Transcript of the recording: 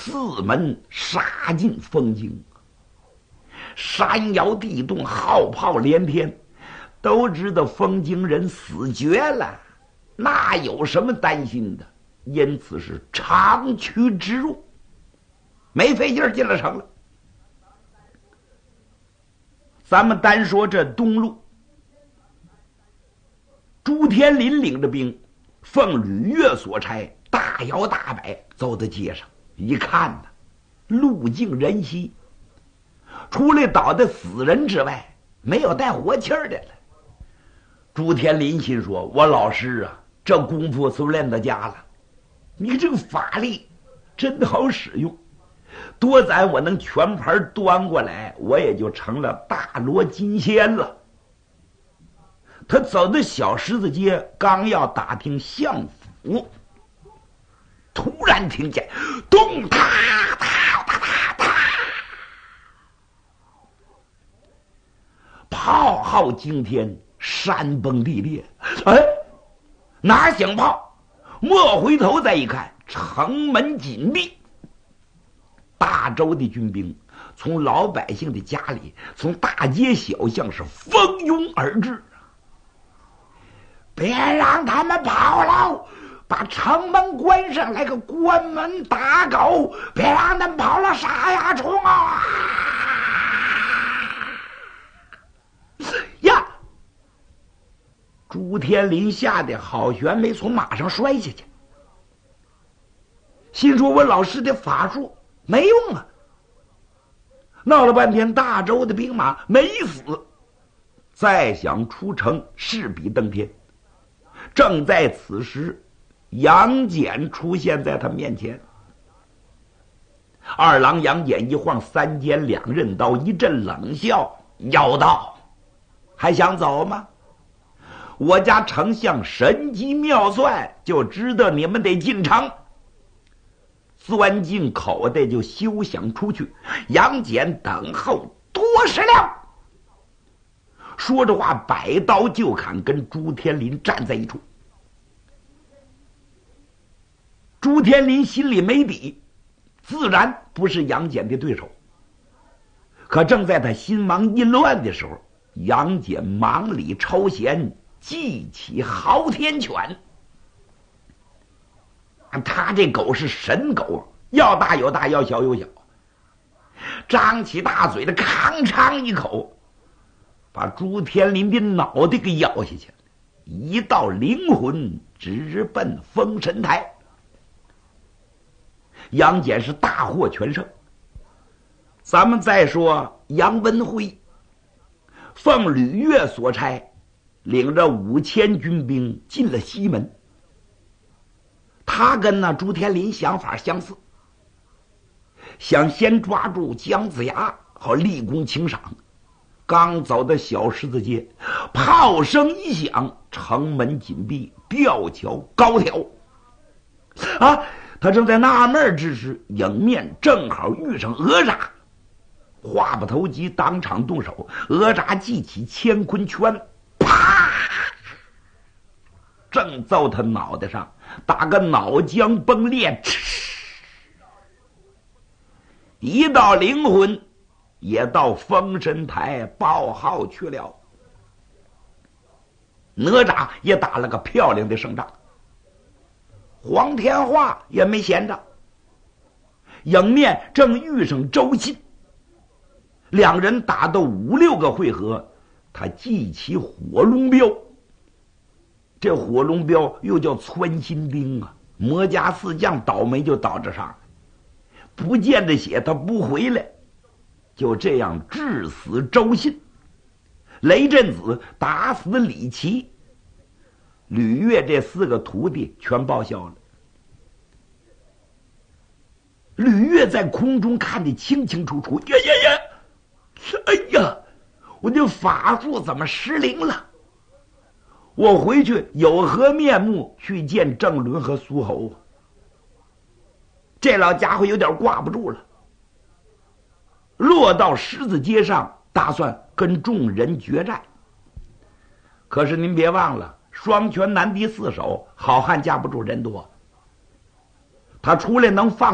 四门杀进封京。山摇地动，号炮连天，都知道封京人死绝了，哪有什么担心的？因此是长驱直入，没费劲进了城了。咱们单说这东路，朱天林领着兵，奉吕岳所差，大摇大摆走到街上，一看呢，路尽人稀，除了倒的死人之外，没有带活气儿的了。朱天林心说：“我老师啊，这功夫是练到家了，你这个法力真好使用。多攒我能全盘端过来，我也就成了大罗金仙了。”他走到小十字街，刚要打听相府，突然听见咚哒哒哒哒哒，炮号惊天，山崩地裂。哎，哪响炮？莫回头再一看，城门紧闭。大周的军兵从老百姓的家里，从大街小巷是蜂拥而至。别让他们跑了，把城门关上，来个关门打狗，别让他们跑了，杀呀冲啊！呀！朱天林吓得好悬没从马上摔下去，心说我老师的法术没用啊！闹了半天，大周的兵马没死，再想出城势比登天。正在此时，杨戬出现在他面前。二郎杨戬一晃三尖两刃刀，一阵冷笑，妖道还想走吗？我家丞相神机妙算，就知道你们得进城，钻进口袋就休想出去。杨戬等候多时了。说着话，摆刀就砍，跟朱天林站在一处。朱天林心里没底，自然不是杨戬的对手。可正在他心忙意乱的时候，杨戬忙里抽弦，记起昊天拳。他这狗是神狗，要大有大，要小有小，张起大嘴的吭哧一口，把朱天林的脑袋给咬下去，一道灵魂直奔封神台。杨戬是大获全胜。咱们再说杨文辉，奉吕岳所差，领着5000军兵进了西门。他跟那朱天林想法相似，想先抓住姜子牙，好立功请赏。刚走到小十字街，炮声一响，城门紧闭，吊桥高挑。啊！他正在纳闷之时，迎面正好遇上哪吒。话不投机，当场动手。哪吒记起乾坤圈，啪，正揍他脑袋上，打个脑浆崩裂，一道灵魂也到封神台报号去了。哪吒也打了个漂亮的胜仗。黄天化也没闲着，迎面正遇上周信，两人打斗5、6个回合，他记起火龙镖。这火龙镖又叫穿心钉啊，魔家四将倒霉就倒这上，不见着血他不回来，就这样致死周信。雷震子打死李琦，吕岳这4个徒弟全报销了。吕岳在空中看得清清楚楚，呀呀呀！哎呀，我的法术怎么失灵了？我回去有何面目去见郑伦和苏侯？这老家伙有点挂不住了，落到十字街上，打算跟众人决战。可是您别忘了，双拳难敌4手，好汉架不住人多。他出来能放